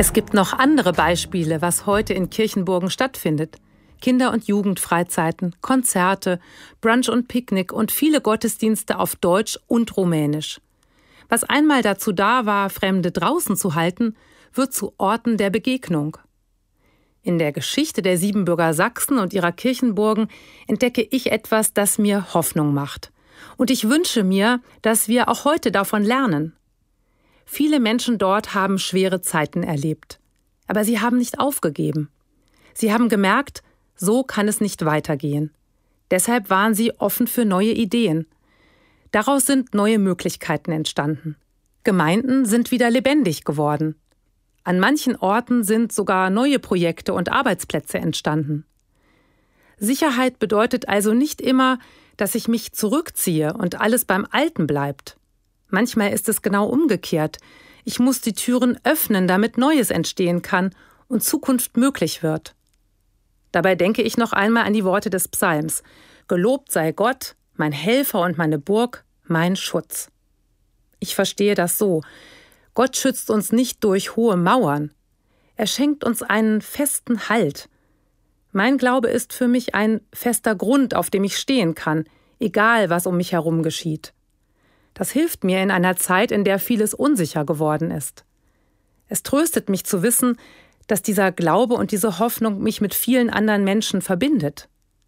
Es gibt noch andere Beispiele, was heute in Kirchenburgen stattfindet. Kinder- und Jugendfreizeiten, Konzerte, Brunch und Picknick und viele Gottesdienste auf Deutsch und Rumänisch. Was einmal dazu da war, Fremde draußen zu halten, wird zu Orten der Begegnung. In der Geschichte der Siebenbürger Sachsen und ihrer Kirchenburgen entdecke ich etwas, das mir Hoffnung macht. Und ich wünsche mir, dass wir auch heute davon lernen. Viele Menschen dort haben schwere Zeiten erlebt. Aber sie haben nicht aufgegeben. Sie haben gemerkt, so kann es nicht weitergehen. Deshalb waren sie offen für neue Ideen. Daraus sind neue Möglichkeiten entstanden. Gemeinden sind wieder lebendig geworden. An manchen Orten sind sogar neue Projekte und Arbeitsplätze entstanden. Sicherheit bedeutet also nicht immer, dass ich mich zurückziehe und alles beim Alten bleibt. Manchmal ist es genau umgekehrt. Ich muss die Türen öffnen, damit Neues entstehen kann und Zukunft möglich wird. Dabei denke ich noch einmal an die Worte des Psalms. Gelobt sei Gott, mein Helfer und meine Burg, mein Schutz. Ich verstehe das so. Gott schützt uns nicht durch hohe Mauern. Er schenkt uns einen festen Halt. Mein Glaube ist für mich ein fester Grund, auf dem ich stehen kann, egal was um mich herum geschieht. Das hilft mir in einer Zeit, in der vieles unsicher geworden ist. Es tröstet mich zu wissen, dass dieser Glaube und diese Hoffnung mich mit vielen anderen Menschen verbindet.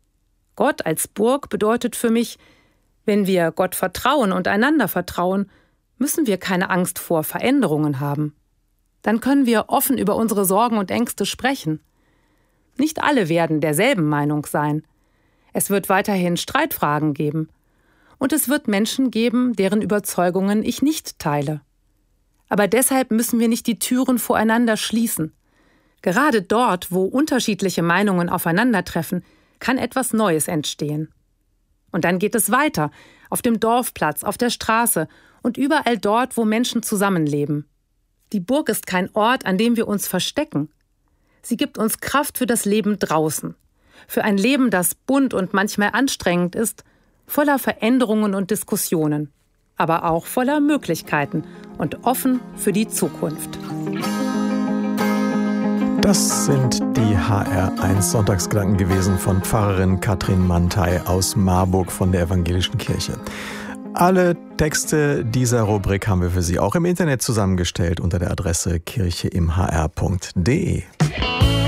Gott als Burg bedeutet für mich, wenn wir Gott vertrauen und einander vertrauen, müssen wir keine Angst vor Veränderungen haben. Dann können wir offen über unsere Sorgen und Ängste sprechen. Nicht alle werden derselben Meinung sein. Es wird weiterhin Streitfragen geben. Und es wird Menschen geben, deren Überzeugungen ich nicht teile. Aber deshalb müssen wir nicht die Türen voreinander schließen. Gerade dort, wo unterschiedliche Meinungen aufeinandertreffen, kann etwas Neues entstehen. Und dann geht es weiter, auf dem Dorfplatz, auf der Straße und überall dort, wo Menschen zusammenleben. Die Burg ist kein Ort, an dem wir uns verstecken. Sie gibt uns Kraft für das Leben draußen. Für ein Leben, das bunt und manchmal anstrengend ist, voller Veränderungen und Diskussionen, aber auch voller Möglichkeiten und offen für die Zukunft. Das sind die HR1 Sonntagsgedanken gewesen von Pfarrerin Katrin Mantei aus Marburg von der Evangelischen Kirche. Alle Texte dieser Rubrik haben wir für Sie auch im Internet zusammengestellt unter der Adresse kircheimhr.de.